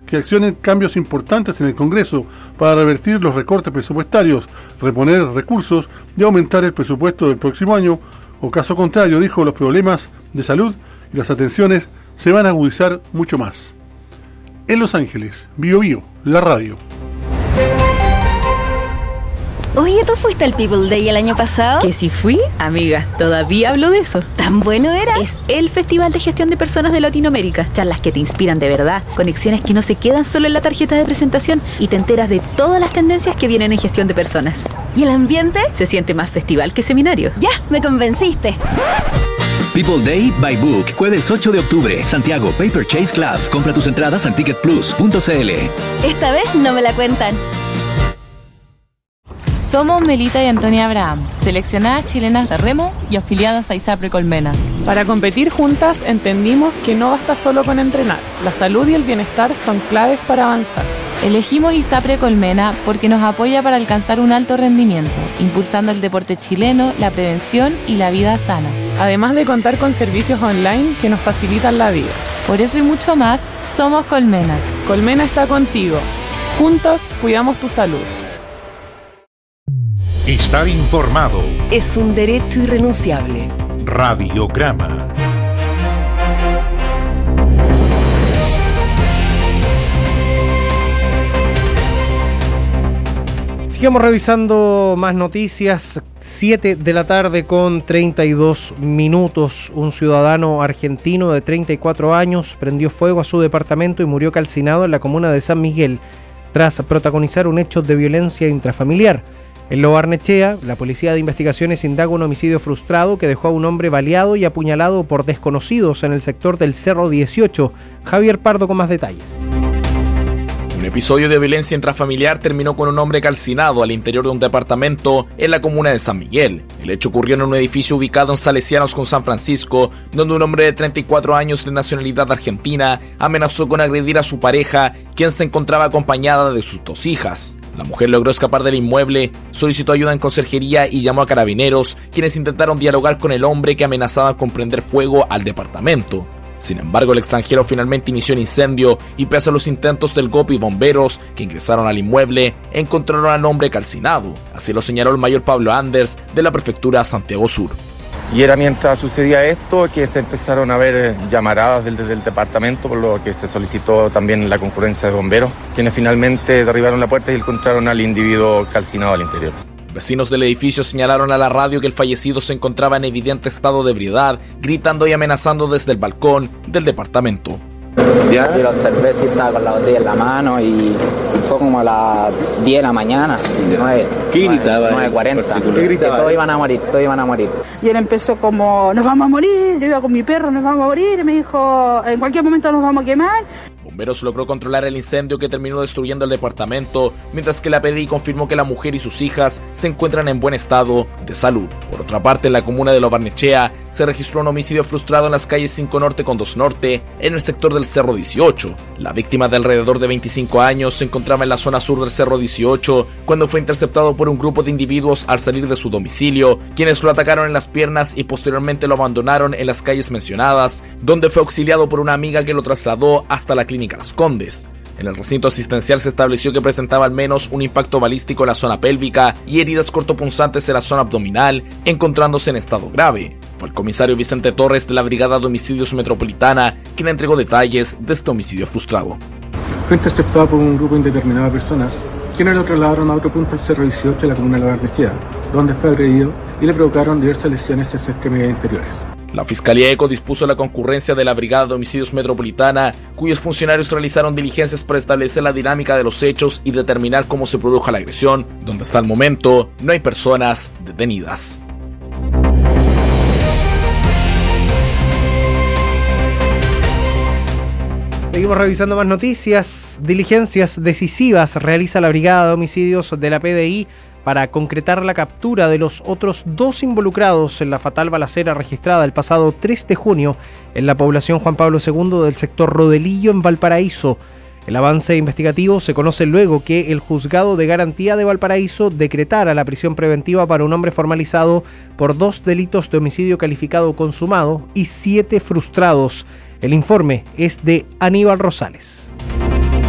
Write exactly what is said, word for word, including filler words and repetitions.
que accionen cambios importantes en el Congreso para revertir los recortes presupuestarios, reponer recursos y aumentar el presupuesto del próximo año, o caso contrario, dijo, los problemas de salud y las atenciones se van a agudizar mucho más. En Los Ángeles, Bio Bio, la radio. Oye, ¿tú fuiste al People Day el año pasado? ¿Que si fui? Amiga, todavía hablo de eso. ¿Tan bueno era? Es el Festival de Gestión de Personas de Latinoamérica. Charlas que te inspiran de verdad, conexiones que no se quedan solo en la tarjeta de presentación y te enteras de todas las tendencias que vienen en gestión de personas. ¿Y el ambiente? Se siente más festival que seminario. Ya, me convenciste. People Day by Book, jueves ocho de octubre, Santiago Paper Chase Club. Compra tus entradas en ticket plus punto c l. Esta vez no me la cuentan. Somos Melita y Antonia Abraham, seleccionadas chilenas de remo y afiliadas a ISAPRE Colmena. Para competir juntas entendimos que no basta solo con entrenar. La salud y el bienestar son claves para avanzar. Elegimos ISAPRE Colmena porque nos apoya para alcanzar un alto rendimiento, impulsando el deporte chileno, la prevención y la vida sana. Además de contar con servicios online que nos facilitan la vida. Por eso y mucho más, somos Colmena. Colmena está contigo. Juntos cuidamos tu salud. Estar informado es un derecho irrenunciable. Radiograma. Sigamos revisando más noticias. siete de la tarde con treinta y dos minutos. Un ciudadano argentino de treinta y cuatro años prendió fuego a su departamento y murió calcinado en la comuna de San Miguel tras protagonizar un hecho de violencia intrafamiliar. En Lo Barnechea, la Policía de Investigaciones indaga un homicidio frustrado que dejó a un hombre baleado y apuñalado por desconocidos en el sector del Cerro dieciocho. Javier Pardo con más detalles. Un episodio de violencia intrafamiliar terminó con un hombre calcinado al interior de un departamento en la comuna de San Miguel. El hecho ocurrió en un edificio ubicado en Salesianos con San Francisco, donde un hombre de treinta y cuatro años de nacionalidad argentina amenazó con agredir a su pareja, quien se encontraba acompañada de sus dos hijas. La mujer logró escapar del inmueble, solicitó ayuda en conserjería y llamó a carabineros, quienes intentaron dialogar con el hombre que amenazaba con prender fuego al departamento. Sin embargo, el extranjero finalmente inició el incendio y pese a los intentos del G O P y bomberos que ingresaron al inmueble, encontraron al hombre calcinado. Así lo señaló el mayor Pablo Anders de la prefectura Santiago Sur. Y era mientras sucedía esto que se empezaron a ver llamaradas desde el departamento, por lo que se solicitó también la concurrencia de bomberos, quienes finalmente derribaron la puerta y encontraron al individuo calcinado al interior. Vecinos del edificio señalaron a la radio que el fallecido se encontraba en evidente estado de ebriedad, gritando y amenazando desde el balcón del departamento. ¿Ya? Yo lo observé, sí, estaba con la botella en la mano y fue como a las diez de la mañana. nueve, ¿Qué gritaba? nueve cuarenta. ¿Qué gritaba? Todos iban a morir, todos iban a morir. Y él empezó como, nos vamos a morir, yo iba con mi perro, nos vamos a morir, y me dijo, en cualquier momento nos vamos a quemar. Bomberos logró controlar el incendio que terminó destruyendo el departamento, mientras que la P D I confirmó que la mujer y sus hijas se encuentran en buen estado de salud. Por otra parte, en la comuna de Lo Barnechea se registró un homicidio frustrado en las calles cinco Norte con dos Norte, en el sector del Cerro dieciocho. La víctima, de alrededor de veinticinco años, se encontraba en la zona sur del Cerro dieciocho cuando fue interceptado por un grupo de individuos al salir de su domicilio, quienes lo atacaron en las piernas y posteriormente lo abandonaron en las calles mencionadas, donde fue auxiliado por una amiga que lo trasladó hasta la clínica Las Condes. En el recinto asistencial se estableció que presentaba al menos un impacto balístico en la zona pélvica y heridas cortopunzantes en la zona abdominal, encontrándose en estado grave. Fue el comisario Vicente Torres de la Brigada de Homicidios Metropolitana quien entregó detalles de este homicidio frustrado. Fue interceptado por un grupo indeterminado de personas, quienes lo trasladaron a otro punto del Cerro dieciocho de la comuna de La Barnechea, donde fue agredido y le provocaron diversas lesiones en sus extremidades inferiores. La Fiscalía ECO dispuso la concurrencia de la Brigada de Homicidios Metropolitana, cuyos funcionarios realizaron diligencias para establecer la dinámica de los hechos y determinar cómo se produjo la agresión, donde hasta el momento no hay personas detenidas. Seguimos revisando más noticias. Diligencias decisivas realiza la Brigada de Homicidios de la P D I para concretar la captura de los otros dos involucrados en la fatal balacera registrada el pasado tres de junio en la población Juan Pablo segundo del sector Rodelillo en Valparaíso. El avance investigativo se conoce luego que el Juzgado de Garantía de Valparaíso decretara la prisión preventiva para un hombre formalizado por dos delitos de homicidio calificado consumado y siete frustrados. El informe es de Aníbal Rosales.